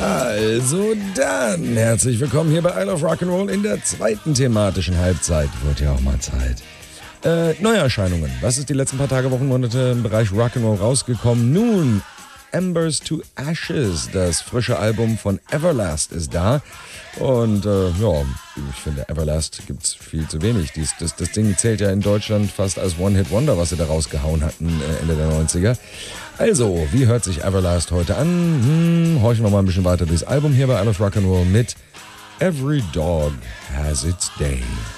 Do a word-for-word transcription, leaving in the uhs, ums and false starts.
Also dann, herzlich willkommen hier bei Isle of Rock'n'Roll in der zweiten thematischen Halbzeit. Wird ja auch mal Zeit. Äh, Neuerscheinungen. Was ist die letzten paar Tage, Wochen, Monate im Bereich Rock'n'Roll rausgekommen? Nun, Embers to Ashes, das frische Album von Everlast ist da. Und äh, ja, ich finde, Everlast gibt's viel zu wenig. Dies, das, das Ding zählt ja in Deutschland fast als One-Hit-Wonder, was sie da rausgehauen hatten äh, Ende der neunziger. Also, wie hört sich Everlast heute an? Hm, horchen wir mal ein bisschen weiter durchs Album hier bei Isle of Rock'n'Roll mit Every Dog Has Its Day.